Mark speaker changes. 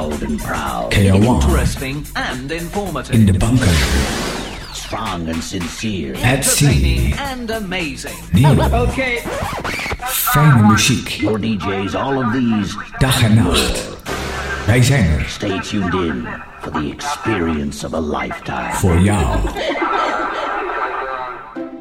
Speaker 1: Loud and proud.
Speaker 2: KO1.
Speaker 3: Interesting and informative.
Speaker 2: In de bunker.
Speaker 1: Strong and sincere.
Speaker 2: At sea.
Speaker 3: Entertaining and amazing.
Speaker 2: Nieuw.
Speaker 3: Okay.
Speaker 2: Fijne muziek.
Speaker 1: Your DJs, all of these.
Speaker 2: Dag en nacht. Wij zijn er.
Speaker 1: Stay tuned in for the experience of a lifetime.
Speaker 2: Voor jou.